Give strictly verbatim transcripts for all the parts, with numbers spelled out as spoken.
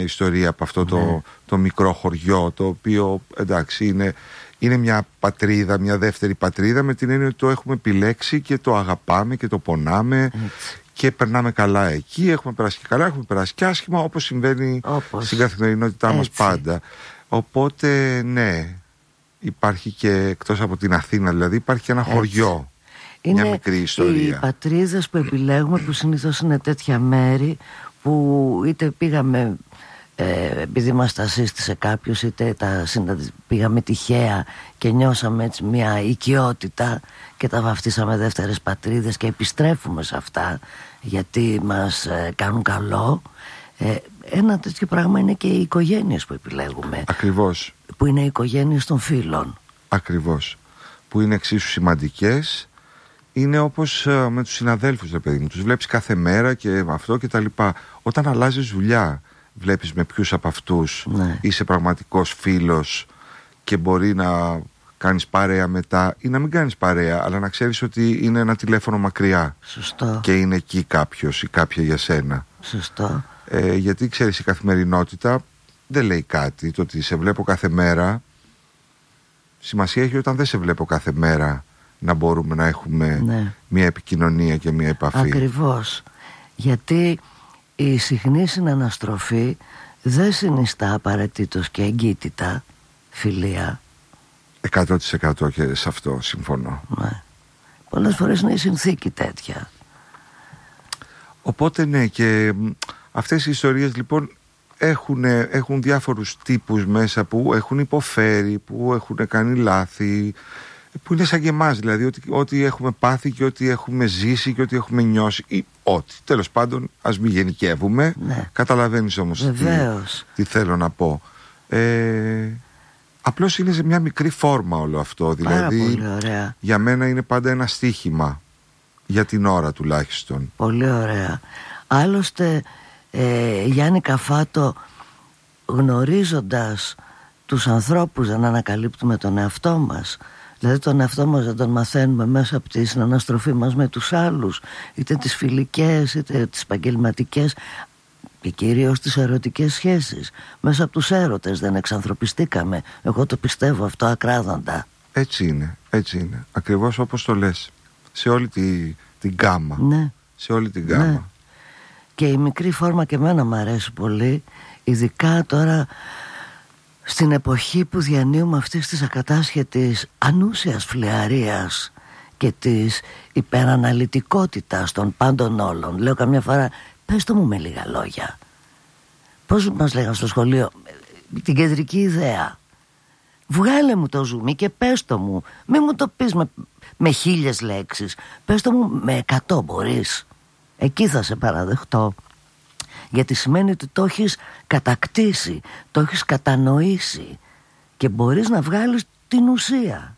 μια ιστορία από αυτό το, ναι. το μικρό χωριό, το οποίο εντάξει είναι, είναι μια πατρίδα, μια δεύτερη πατρίδα, με την έννοια ότι το έχουμε επιλέξει και το αγαπάμε και το πονάμε. Έτσι. Και περνάμε καλά εκεί, έχουμε περάσει και καλά, έχουμε περάσει και άσχημα, όπως συμβαίνει όπως. στην καθημερινότητά μας πάντα. Οπότε ναι, υπάρχει και εκτός από την Αθήνα, δηλαδή υπάρχει και ένα Έτσι. χωριό. Είναι μια μικρή ιστορία. Οι πατρίδες που επιλέγουμε, που συνήθως είναι τέτοια μέρη που είτε πήγαμε ε, επειδή μας τα σύστησε κάποιος, είτε τα πήγαμε τυχαία και νιώσαμε έτσι μια οικειότητα και τα βαφτίσαμε δεύτερες πατρίδες και επιστρέφουμε σε αυτά γιατί μας ε, κάνουν καλό. ε, Ένα τέτοιο πράγμα είναι και οι οικογένειες που επιλέγουμε. Ακριβώς. Που είναι οι οικογένειες των φίλων. Ακριβώς. Που είναι εξίσου σημαντικές. Είναι όπως ε, με τους συναδέλφους, ρε παιδί μου. Τους βλέπεις κάθε μέρα και αυτό και τα λοιπά. Όταν αλλάζεις δουλειά, βλέπεις με ποιους από αυτούς ναι. είσαι πραγματικός φίλος και μπορεί να κάνεις παρέα μετά ή να μην κάνεις παρέα, αλλά να ξέρεις ότι είναι ένα τηλέφωνο μακριά. Σωστό. Και είναι εκεί κάποιος ή κάποια για σένα. Σωστό. Ε, γιατί ξέρεις, η καθημερινότητα δεν λέει κάτι. Το ότι σε βλέπω κάθε μέρα, σημασία έχει όταν δεν σε βλέπω κάθε μέρα να μπορούμε να έχουμε ναι. μια επικοινωνία και μια επαφή. Ακριβώς. Γιατί η συχνή συναναστροφή δεν συνιστά απαραίτητος και εγκύτητα φιλία. Εκατό τοις εκατό και σε αυτό συμφωνώ. Ναι. Πολλές φορές είναι η συνθήκη τέτοια. Οπότε ναι, και αυτές οι ιστορίες λοιπόν έχουν, έχουν διάφορους τύπους μέσα που έχουν υποφέρει, που έχουν κάνει λάθη, που είναι σαν και εμάς, δηλαδή ότι, ότι έχουμε πάθει και ότι έχουμε ζήσει και ότι έχουμε νιώσει ή ό,τι, τέλος πάντων, ας μην γενικεύουμε. Ναι. Καταλαβαίνεις όμως τι, τι θέλω να πω. ε, Απλώς είναι σε μια μικρή φόρμα όλο αυτό. Δηλαδή πολύ ωραία. Για μένα είναι πάντα ένα στοίχημα, για την ώρα τουλάχιστον. Πολύ ωραία. Άλλωστε ε, Γιάννη Καφάτο, γνωρίζοντας τους ανθρώπους, δεν ανακαλύπτουμε τον εαυτό μας. Δηλαδή τον εαυτό μας δεν τον μαθαίνουμε μέσα από τη συναναστροφή μας με τους άλλους, είτε τις φιλικές είτε τις επαγγελματικές και κυρίως τις ερωτικές σχέσεις. Μέσα από τους έρωτες δεν εξανθρωπιστήκαμε. Εγώ το πιστεύω αυτό ακράδαντα. Έτσι είναι, έτσι είναι. Ακριβώς όπως το λες. Σε όλη τη, την γκάμα. Ναι. Σε όλη την γκάμα. Ναι. Και η μικρή φόρμα και εμένα μου αρέσει πολύ, ειδικά τώρα στην εποχή που διανύουμε αυτής της ακατάσχετης ανούσιας φλιαρίας και της υπεραναλυτικότητας των πάντων όλων. Λέω καμιά φορά, πες το μου με λίγα λόγια. Πώς μας λέγαν στο σχολείο, την κεντρική ιδέα. Βγάλε μου το ζουμί και πες το μου. Μη μου το πεις με, με χίλιες λέξεις. Πες το μου με εκατό μπορείς. Εκεί θα σε παραδεχτώ. Γιατί σημαίνει ότι το έχεις κατακτήσει, το έχεις κατανοήσει και μπορείς να βγάλεις την ουσία.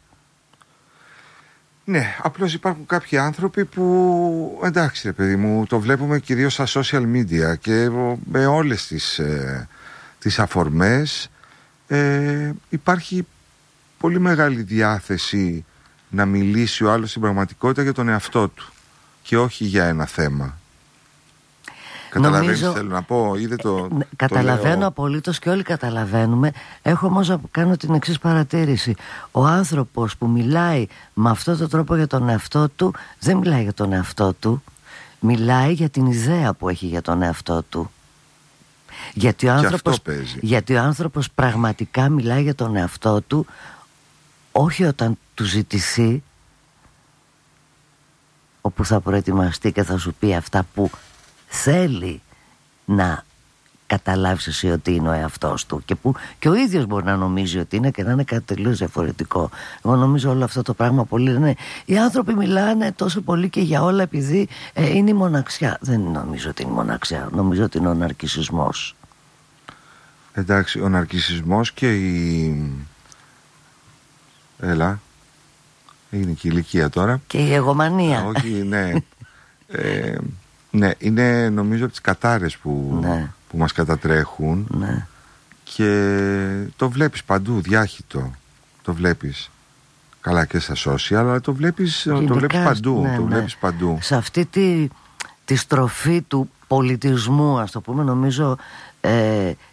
Ναι, απλώς υπάρχουν κάποιοι άνθρωποι που, εντάξει ρε παιδί μου, το βλέπουμε κυρίως στα social media και με όλες τις, ε, τις αφορμές ε, υπάρχει πολύ μεγάλη διάθεση να μιλήσει ο άλλος στην πραγματικότητα για τον εαυτό του και όχι για ένα θέμα. Καταλαβαίνεις τι θέλω να πω, είδε το, ε, καταλαβαίνω το απολύτως και όλοι καταλαβαίνουμε. Έχω όμως να κάνω την εξής παρατήρηση. Ο άνθρωπος που μιλάει με αυτόν τον τρόπο για τον εαυτό του δεν μιλάει για τον εαυτό του, μιλάει για την ιδέα που έχει για τον εαυτό του. Γιατί ο άνθρωπος, γιατί ο άνθρωπος πραγματικά μιλάει για τον εαυτό του όχι όταν του ζητηθεί, όπου θα προετοιμαστεί και θα σου πει αυτά που θέλει να καταλάβεις εσύ ότι είναι ο εαυτός του και που και ο ίδιος μπορεί να νομίζει ότι είναι και να είναι κάτι τελείως διαφορετικό. Εγώ νομίζω όλο αυτό το πράγμα πολύ είναι. Οι άνθρωποι μιλάνε τόσο πολύ και για όλα επειδή ε, είναι η μοναξιά. Δεν νομίζω ότι είναι η μοναξιά. Νομίζω ότι είναι ο ναρκισσισμός. Εντάξει, ο ναρκισσισμός και η... Έλα. Είναι και η ηλικία τώρα. Και η εγωμανία. Α, όχι, ναι. ε, ναι, είναι νομίζω τις κατάρες που, ναι. που μας κατατρέχουν. Ναι. Και το βλέπεις παντού, διάχυτο. Το βλέπεις. Καλά και στα social, αλλά το βλέπεις, το βλέπεις παντού. Ναι, το βλέπεις ναι. παντού. Σε αυτή τη, τη στροφή του πολιτισμού, ας το πούμε, νομίζω ε,